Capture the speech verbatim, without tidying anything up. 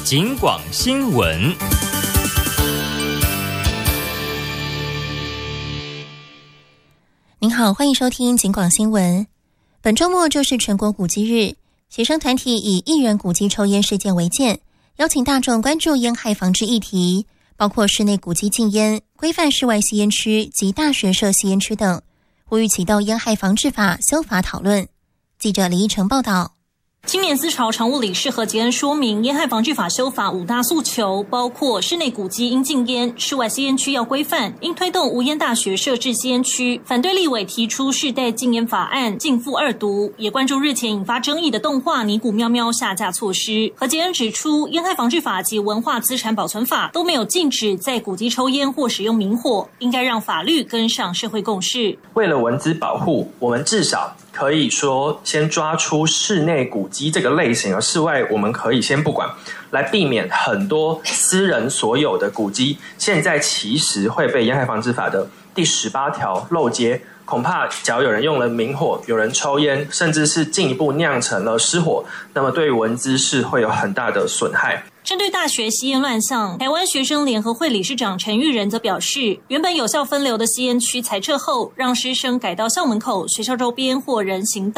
警广新闻。 您好，欢迎收听警广新闻。本周末就是全国古迹日，学生团体以艺人古迹抽烟事件为鉴，邀请大众关注烟害防治议题，包括室内古迹禁烟、规范室外吸烟区及大学设吸烟区等，呼吁启动烟害防治法修法讨论。记者李依晨报道。 青年思潮常务理事何杰恩说明，烟害防治法修法五大诉求，包括室内古迹应禁烟，室外吸烟区要规范，应推动无烟大学设置吸烟区，反对立委提出世代禁烟法案逕付二读，也关注日前引发争议的动画《尼古喵喵》下架措施。何杰恩指出，烟害防治法及文化资产保存法都没有禁止在古迹抽烟或使用明火，应该让法律跟上社会共识。 为了文资保护，我们至少可以说先抓出室内古迹这个类型，而室外我们可以先不管，来避免很多私人所有的古迹现在其实会被烟害防治法的第十八条漏接。恐怕假如有人用了明火，有人抽烟，甚至是进一步酿成了失火，那么对于文资是会有很大的损害。 针对大学吸烟乱象，台湾学生联合会理事长陈玉仁则表示，原本有效分流的吸烟区裁撤后，让师生改到校门口、学校周边或人行道